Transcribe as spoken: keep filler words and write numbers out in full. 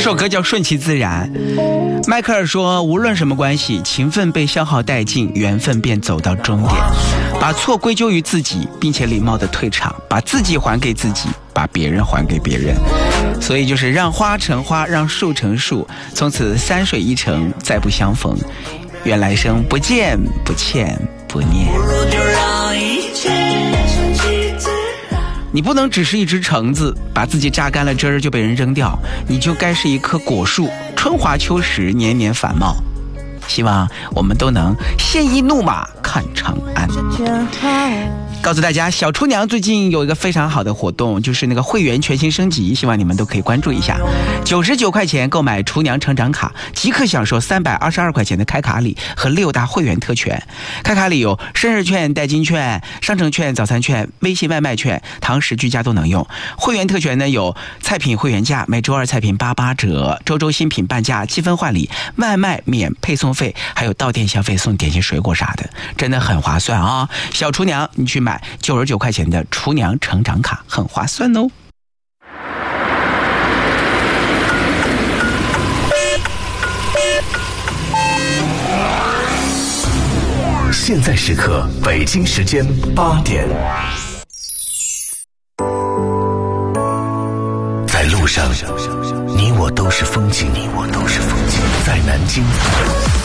首歌叫《顺其自然》。迈克尔说，无论什么关系，情分被消耗殆尽，缘分便走到终点。把错归咎于自己，并且礼貌地退场，把自己还给自己，把别人还给别人。所以就是让花成花，让树成树，从此山水一程，再不相逢。愿来生不见不欠不念。你不能只是一只橙子，把自己榨干了汁儿就被人扔掉，你就该是一棵果树，春华秋实，年年繁茂。希望我们都能鲜衣怒马看长安。告诉大家，小厨娘最近有一个非常好的活动，就是那个会员全新升级，希望你们都可以关注一下。九十九块钱购买厨娘成长卡，即可享受三百二十二块钱的开卡礼和六大会员特权。开卡礼有生日券、代金券、商城券、早餐券、微信外卖券、堂食居家都能用。会员特权呢有菜品会员价，每周二菜品八八折，周周新品半价，积分换礼，外卖免配送费，还有到店消费送点心水果啥的，真的很划算啊！小厨娘，你去买九十九块钱的厨娘成长卡，很划算哦。 现在时刻，北京时间八点。在路上，你我都是风景，你我都是风景。在南京。